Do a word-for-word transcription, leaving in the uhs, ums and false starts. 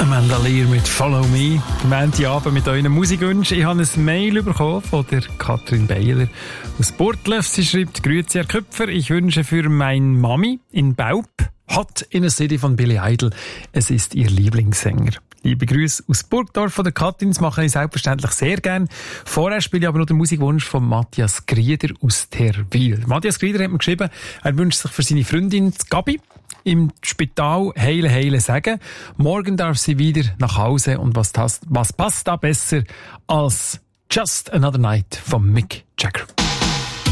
Amanda Lear mit Follow Me. Montagabend mit euren Musikwünschen. Ich habe ein Mail bekommen von der Katrin Beiler aus Burgdorf. Sie schreibt: Grüezi, Herr Köpfer. Ich wünsche für meine Mami in Baub Hot in a City von Billy Idol. Es ist ihr Lieblingssänger. Liebe Grüße aus Burgdorf von der Katrin. Das mache ich selbstverständlich sehr gern. Vorher spiele ich aber noch den Musikwunsch von Matthias Grieder aus Terwil. Matthias Grieder hat mir geschrieben, er wünscht sich für seine Freundin Gabi im Spital heile, heile sagen. Morgen darf sie wieder nach Hause und was, das, was passt da besser als Just Another Night von Mick Jagger.